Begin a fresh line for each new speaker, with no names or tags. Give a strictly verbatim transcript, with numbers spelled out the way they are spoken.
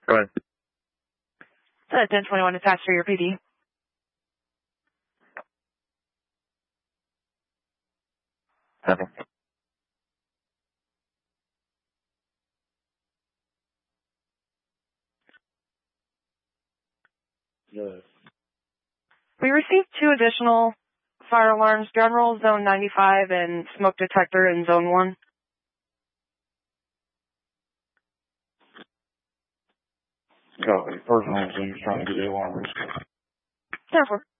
Go ahead.
Uh, ten twenty-one attached for your P D.
Copy.
Yes.
We received two additional fire alarms, General Zone ninety-five and smoke detector in Zone one.
Copy. Personal team's trying to get the alarm reset.
Therefore.